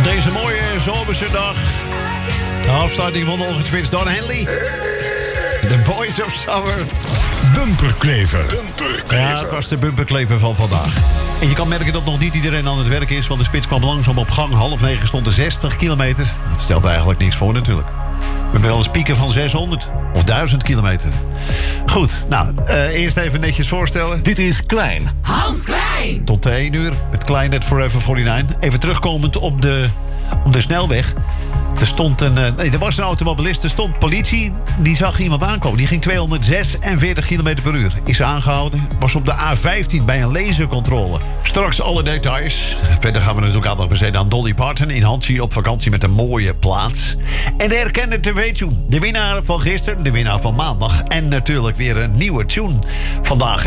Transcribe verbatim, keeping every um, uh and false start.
deze mooie zomerse dag. De afsluiting van de ochtendspits Don Henley. The Boys of Summer. Bumperklever. Bumperklever. Ja, het was de bumperklever van vandaag. En je kan merken dat nog niet iedereen aan het werk is, want de spits kwam langzaam op gang. Half negen stond er zestig kilometer. Dat stelt eigenlijk niks voor natuurlijk. We hebben wel eens pieken van zeshonderd of duizend kilometer. Goed, nou, uh, eerst even netjes voorstellen. Dit is Klein. Hans Klein. Tot de één uur met Klein net Forever negenenveertig. Even terugkomend op de, op de snelweg. Er stond een, uh, nee, er was een automobilist, er stond politie. Die zag iemand aankomen. Die ging tweehonderdzesenveertig kilometer per uur. Is aangehouden. Was op de A vijftien bij een lasercontrole. Straks alle details. Verder gaan we natuurlijk aandacht besteden aan Dolly Parton. In Hansie op vakantie met een mooie plaats. En de erkende tv-tune. De winnaar van gisteren, de winnaar van maandag. En natuurlijk weer een nieuwe tune vandaag.